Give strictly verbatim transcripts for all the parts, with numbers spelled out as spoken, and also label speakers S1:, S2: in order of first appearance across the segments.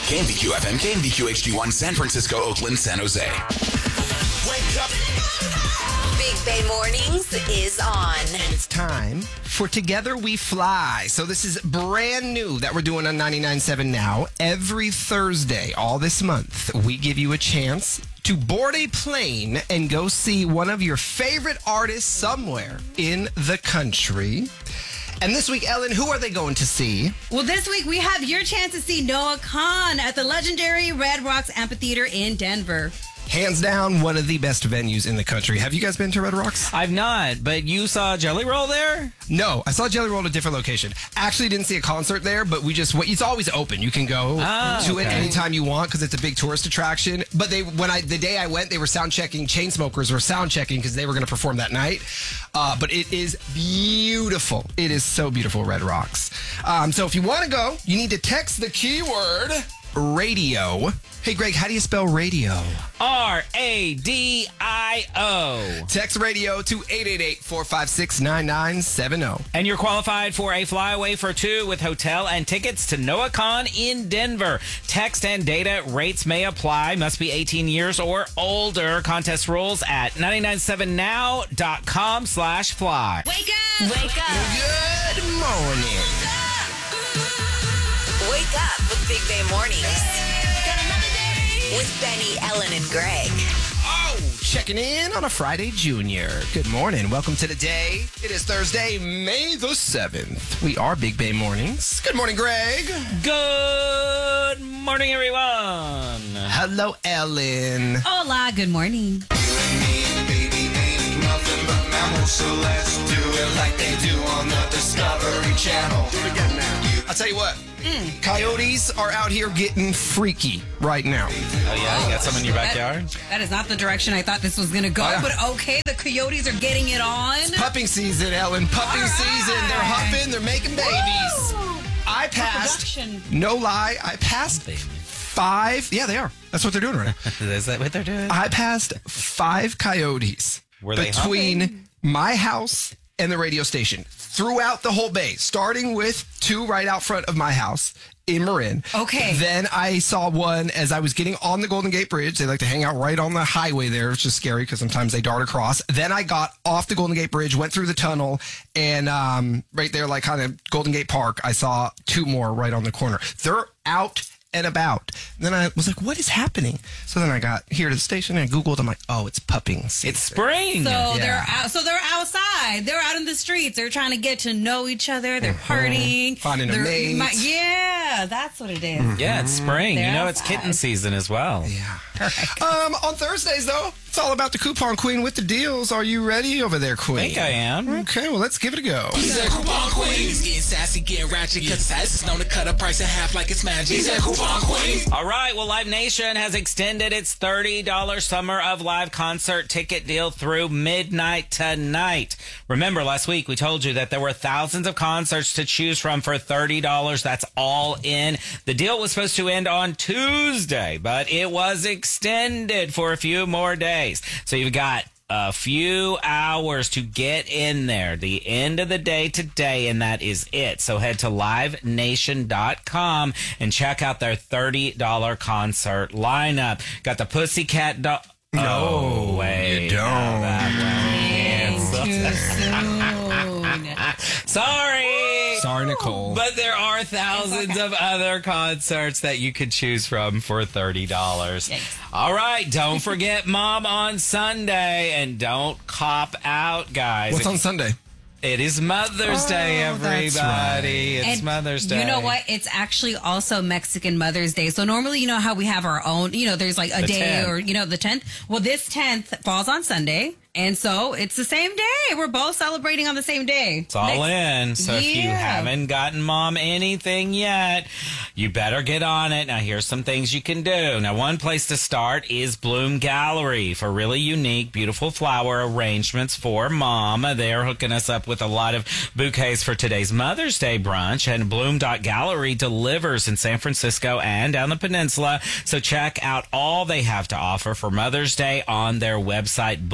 S1: K M V Q F M, K M V Q H D one, San Francisco, Oakland, San Jose. Wake up.
S2: Big Bay Mornings is on.
S3: And it's time for Together We Fly. So this is brand new that we're doing on ninety-nine point seven now. Every Thursday, all this month, we give you a chance to board a plane and go see one of your favorite artists somewhere in the country. And this week, Ellen, who are they going to see?
S4: Well, this week we have your chance to see Noah Kahan at the legendary Red Rocks Amphitheater in Denver.
S3: Hands down, one of the best venues in the country. Have you guys been to Red Rocks?
S5: I've not, but you saw Jelly Roll there?
S3: No, I saw Jelly Roll at a different location. Actually didn't see a concert there, but we just, it's always open. You can go
S5: Ah,
S3: to
S5: okay.
S3: it anytime you want because it's a big tourist attraction. But they, when I, the day I went, they were sound checking, Chainsmokers were sound checking because they were going to perform that night. Uh, but it is beautiful. It is so beautiful, Red Rocks. Um, so if you want to go, you need to text the keyword radio. Hey, Greg, how do you spell radio?
S5: R A D I O.
S3: Text radio to eight eight eight, four five six, nine nine seven zero.
S5: And you're qualified for a flyaway for two with hotel and tickets to Noah Kahan in Denver. Text and data rates may apply. Must be eighteen years or older. Contest rules at nine nine seven now dot com slash fly.
S4: Wake up!
S2: Wake up.
S3: Good morning.
S2: Wake up with Big Bay Mornings. With Benny, Ellen, and Greg.
S3: Oh, checking in on a Friday Junior. Good morning. Welcome to the day. It is Thursday, May the seventh. We are Big Bay Mornings. Good morning, Greg.
S5: Good morning, everyone.
S3: Hello, Ellen.
S4: Hola, good morning.
S6: You and me, baby, ain't nothing but mammals, so let's do it like they do on the Discovery Channel. Do it again now.
S3: I'll tell you what. Mm. Coyotes are out here getting freaky right now.
S5: Oh, yeah? You got some in your backyard?
S4: That, that is not the direction I thought this was going to go,
S3: Oh, yeah.
S4: but okay, the coyotes are getting it on.
S3: Pupping season, Ellen. Pupping
S4: All
S3: season. They're
S4: right.
S3: huffing. They're making babies.
S4: Woo!
S3: I passed.
S4: Production.
S3: No lie. I passed five. Yeah, they are. That's what they're doing right now.
S5: Is that what they're doing?
S3: I passed five coyotes
S5: Were they
S3: between
S5: humping?
S3: my house and the radio station throughout the whole bay, starting with two right out front of my house in Marin.
S4: Okay.
S3: Then I saw one as I was getting on the Golden Gate Bridge. They like to hang out right on the highway there. It's just scary because sometimes they dart across. Then I got off the Golden Gate Bridge, went through the tunnel, and um, right there, like kind of Golden Gate Park, I saw two more right on the corner. They're out and about. Then I was like, what is happening? So then I got here to the station and I Googled. I'm like, oh, it's pupping season.
S5: It's spring.
S4: So
S3: Yeah.
S4: they're out. So they're outside. They're out in the streets. They're trying to get to know each other. They're partying,
S3: Finding a
S4: They're-
S3: mate.
S4: my- yeah, that's what it is.
S5: Yeah, it's spring.
S4: They're
S5: you know, it's
S4: outside.
S5: kitten season as well.
S3: Yeah. Um, on Thursdays, though, it's all about the coupon queen with the deals. Are you ready over there, queen?
S5: I think I am.
S3: Okay, well, let's give it a go.
S1: He's a coupon queen. He's getting sassy, getting ratchet, cause Sass is known to cut a price in half like it's magic. He's a coupon queen.
S5: All right. Well, Live Nation has extended its thirty dollars Summer of Live concert ticket deal through midnight tonight. Remember, last week we told you that there were thousands of concerts to choose from for thirty dollars. That's all in. The deal was supposed to end on Tuesday, but it was extended for a few more days. So you've got a few hours to get in there. The end of the day today, and that is it. So head to live nation dot com and check out their thirty dollars concert lineup. Got the Pussycat Doll.
S3: No,
S5: oh, wait.
S3: you don't.
S5: No, that one.
S4: Too soon.
S5: Sorry.
S3: Sorry, Nicole.
S5: But there are thousands of other concerts that you could choose from for thirty dollars.
S4: Yikes.
S5: All right, don't forget Mom on Sunday, and don't cop out, guys.
S3: What's on Sunday?
S5: It is Mother's
S3: Oh,
S5: Day, everybody.
S3: that's right.
S5: It's
S4: And
S5: Mother's Day.
S4: You know what? It's actually also Mexican Mother's Day. So normally, you know how we have our own, you know, there's like a
S5: The
S4: day
S5: tenth.
S4: or, you know, the tenth. Well, this tenth falls on Sunday. And so it's the same day. We're both celebrating on the same day.
S5: It's all
S4: Next-
S5: in. So if you
S4: Yeah.
S5: haven't gotten Mom anything yet, you better get on it. Now, here's some things you can do. Now, one place to start is Bloom Gallery for really unique, beautiful flower arrangements for Mom. They're hooking us up with a lot of bouquets for today's Mother's Day brunch, and Bloom Gallery delivers in San Francisco and down the peninsula. So check out all they have to offer for Mother's Day on their website, bloom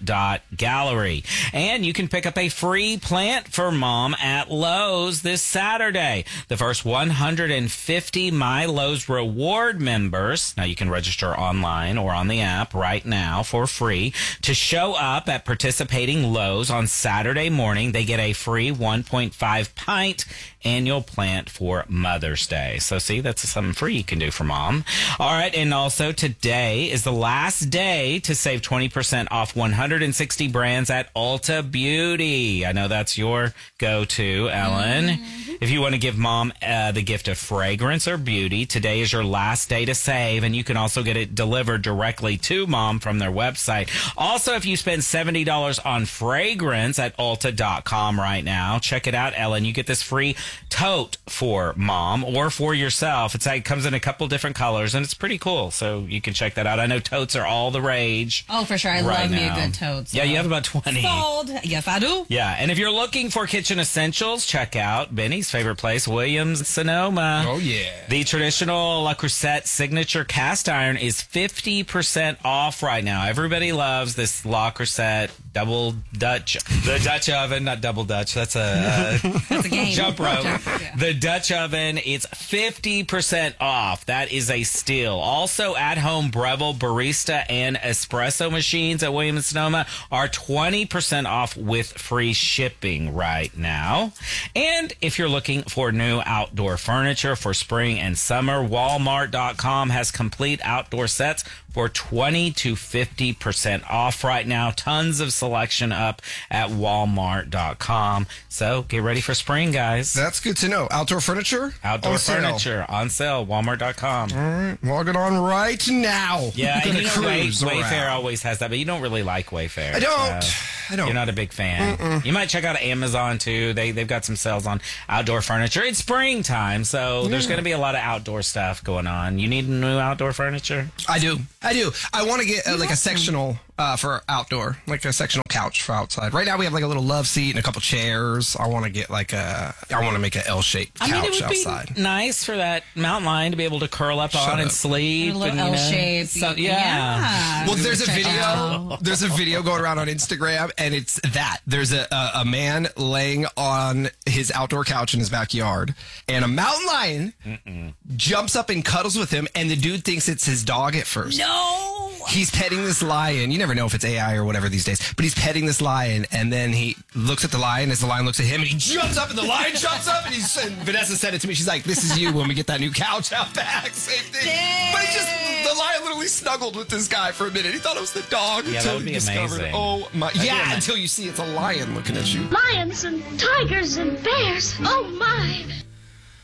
S5: dot gallery. And you can pick up a free plant for mom at Lowe's this Saturday. The first one hundred fifty My Lowe's Reward members, now you can register online or on the app right now for free, to show up at participating Lowe's on Saturday morning. They get a free one point five pint annual plant for Mother's Day. So see, that's something free you can do for mom. All right, and also today is the last day to save twenty percent off one hundred sixty brands at Ulta Beauty. I know that's your go-to, Ellen. Mm-hmm. If you want to give mom uh, the gift of fragrance or beauty, today is your last day to save, and you can also get it delivered directly to mom from their website. Also, if you spend seventy dollars on fragrance at Ulta dot com right now, check it out, Ellen. You get this free tote for mom or for yourself. It's like, it comes in a couple different colors, and it's pretty cool. So you can check that out. I know totes are all the rage.
S4: Oh, for sure. I
S5: right
S4: love me a
S5: now.
S4: good tote. So.
S5: Yeah, you have about twenty.
S4: Sold. Yes, I do.
S5: Yeah, and if you're looking for kitchen essentials, check out Benny's favorite place, Williams Sonoma.
S3: Oh, yeah.
S5: The traditional Le Creuset signature cast iron is fifty percent off right now. Everybody loves this Le Creuset double Dutch, the Dutch oven, not double Dutch. That's a, uh,
S4: That's a game.
S5: jump rope.
S4: Yeah.
S5: The Dutch oven, it's fifty percent off. That is a steal. Also, at-home Breville barista and espresso machines at Williams Sonoma are twenty percent off with free shipping right now. And if you're looking for new outdoor furniture for spring and summer, Walmart dot com has complete outdoor sets for twenty to fifty percent off right now. Tons of selection up at Walmart dot com. So get ready for spring, guys.
S3: That's good to know. Outdoor furniture?
S5: Outdoor
S3: on sale.
S5: furniture on sale, Walmart dot com.
S3: All right, log it on right now.
S5: Yeah,
S3: I'm
S5: and
S3: gonna
S5: you know, Way,
S3: cruise
S5: Wayfair
S3: around.
S5: always has that, but you don't really like Wayfair.
S3: I don't.
S5: so
S3: I don't.
S5: You're not a big fan. Mm-mm. You might check out Amazon too. They they've got some sales on outdoor furniture. It's springtime, so yeah. There's going to be a lot of outdoor stuff going on. You need new outdoor furniture?
S3: I do. I do. I want to get uh, like a sectional uh, for outdoor, like a sectional couch for outside. Right now we have like a little love seat and a couple chairs. I want to get like a. I want to make an L-shaped couch
S5: I mean, it would
S3: outside.
S5: be nice for that mountain lion to be able to curl up
S3: Shut
S5: on
S3: up.
S5: and sleep.
S4: A little
S5: and, you know,
S4: L-shape.
S5: so- yeah.
S4: Yeah.
S3: Well, there's a
S4: Check
S3: video.
S4: out.
S3: There's a video going around on Instagram, and it's that. There's a, a a man laying on his outdoor couch in his backyard, and a mountain lion Mm-mm. jumps up and cuddles with him, and the dude thinks it's his dog at first.
S4: No.
S3: He's petting this lion. You never know if it's A I or whatever these days, but he's petting this lion, and then he looks at the lion as the lion looks at him, and he jumps up, and the lion jumps up, and he's. And Vanessa said it to me. She's like, "This is you when we get that new couch out back." Same thing.
S4: Dang.
S3: But he just the lion literally snuggled with this guy for a minute. He thought it was the dog
S5: Yeah,
S3: until
S5: that would
S3: he
S5: be
S3: discovered.
S5: amazing.
S3: Oh my!
S5: That'd be
S3: Yeah,
S5: amazing.
S3: until you see it's a lion looking at you.
S7: Lions and tigers and bears. Oh my!